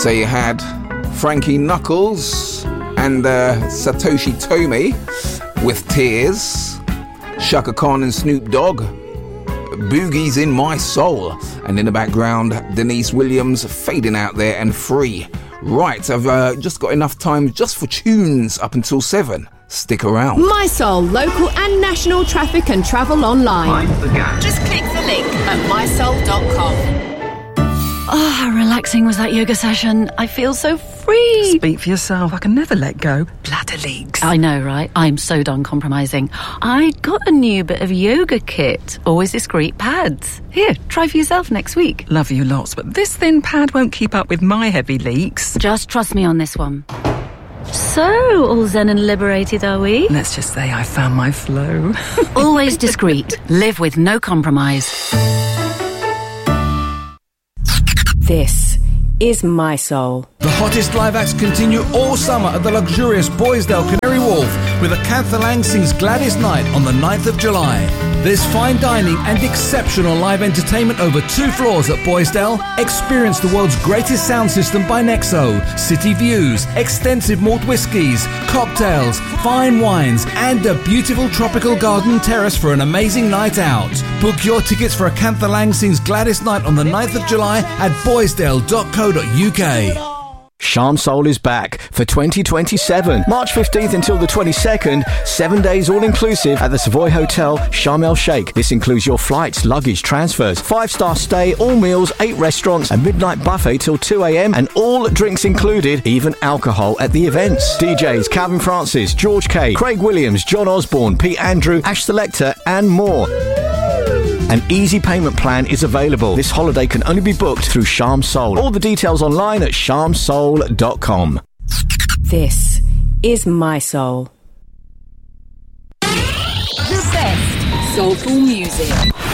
So you had Frankie Knuckles and Satoshi Tomiie with Tears, Chaka Khan and Snoop Dogg, Boogie's In My Soul, and in the background, Denise Williams, Fading Out There and Free. Right, I've just got enough time just for tunes up until 7. Stick around. My Soul, local and national traffic and travel online. Mind the gap. Just click the link at mysoul.com. Oh, how relaxing was that yoga session. I feel so free. Speak for yourself. I can never let go. Bladder leaks. I know, right? I'm so done compromising. I got a new bit of yoga kit. Always discreet pads. Here, try for yourself next week. Love you lots, but this thin pad won't keep up with my heavy leaks. Just trust me on this one. So, all zen and liberated, are we? Let's just say I found my flow. Always discreet. Live with no compromise. This is My Soul. The hottest live acts continue all summer at the luxurious Boisdale Canary Wharf with Acantha Lang sings Gladys Night on the 9th of July. There's fine dining and exceptional live entertainment over 2 floors at Boisdale. Experience the world's greatest sound system by Nexo, city views, extensive malt whiskies, cocktails, fine wines, and a beautiful tropical garden terrace for an amazing night out. Book your tickets for Acantha Lang sings Gladys Night on the 9th of July at boisdale.co.uk. Charm Soul is back for 2027. March 15th until the 22nd, 7 days all-inclusive at the Savoy Hotel, Sharm El Sheikh. This includes your flights, luggage, transfers, 5-star stay, all meals, 8 restaurants, a midnight buffet till 2 a.m, and all drinks included, even alcohol at the events. DJs Calvin Francis, George K, Craig Williams, John Osborne, Pete Andrew, Ash Selector, and more. An easy payment plan is available. This holiday can only be booked through Charm Soul. All the details online at charmsoul.com. This is My Soul. The best soulful music.